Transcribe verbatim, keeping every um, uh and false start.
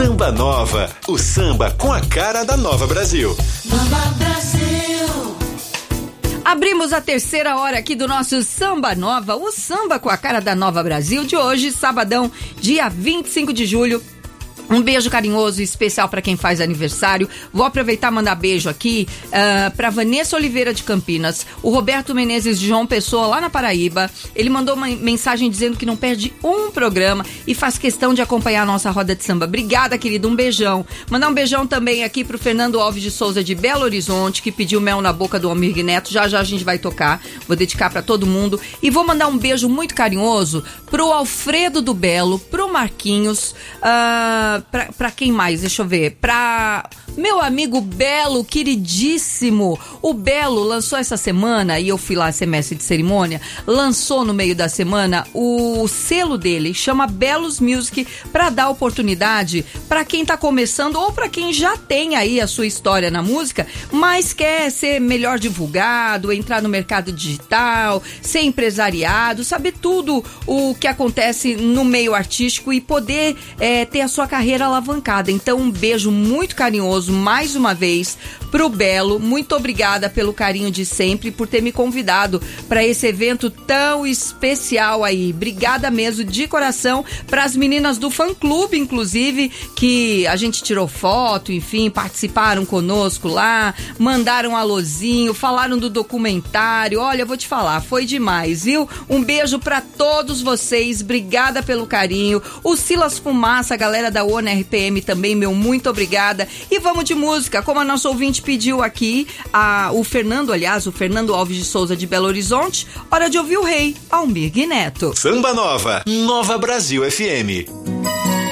Samba Nova, o samba com a cara da Nova Brasil. Nova Brasil. Abrimos a terceira hora aqui do nosso Samba Nova, o samba com a cara da Nova Brasil de hoje, sabadão, dia vinte e cinco de julho. Um beijo carinhoso e especial para quem faz aniversário. Vou aproveitar e mandar beijo aqui uh, para Vanessa Oliveira de Campinas, o Roberto Menezes de João Pessoa, lá na Paraíba. Ele mandou uma mensagem dizendo que não perde um programa e faz questão de acompanhar a nossa roda de samba. Obrigada, querido, um beijão. Mandar um beijão também aqui pro Fernando Alves de Souza de Belo Horizonte, que pediu mel na boca do Almir Neto. Já já a gente vai tocar, vou dedicar para todo mundo. E vou mandar um beijo muito carinhoso pro Alfredo do Belo, pro Marquinhos, uh, Pra, pra quem mais? Deixa eu ver. Pra meu amigo Belo, queridíssimo. O Belo lançou essa semana, e eu fui lá ser mestre de cerimônia, lançou no meio da semana o selo dele, chama Belos Music, pra dar oportunidade pra quem tá começando ou pra quem já tem aí a sua história na música, mas quer ser melhor divulgado, entrar no mercado digital, ser empresariado, saber tudo o que acontece no meio artístico e poder é, ter a sua carreira alavancada. Então um beijo muito carinhoso mais uma vez pro Belo, muito obrigada pelo carinho de sempre, por ter me convidado para esse evento tão especial aí. Obrigada mesmo de coração, para as meninas do fã clube inclusive, que a gente tirou foto, enfim, participaram conosco lá, mandaram um alôzinho, falaram do documentário. Olha, eu vou te falar, foi demais, viu? Um beijo para todos vocês, obrigada pelo carinho. O Silas Fumaça, a galera da O N R P M também, meu muito obrigada. E vamos de música, como a nossa ouvinte pediu aqui, a, o Fernando, aliás, o Fernando Alves de Souza de Belo Horizonte, hora de ouvir o rei, Almir Neto. Samba Nova, Nova Brasil F M.